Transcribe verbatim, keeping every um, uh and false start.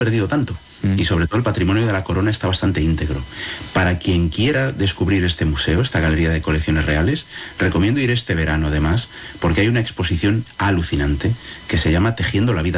perdido tanto. Y sobre todo el patrimonio de la corona está bastante íntegro. Para quien quiera descubrir este museo, esta galería de colecciones reales, recomiendo ir este verano además, porque hay una exposición alucinante que se llama Tejiendo la vida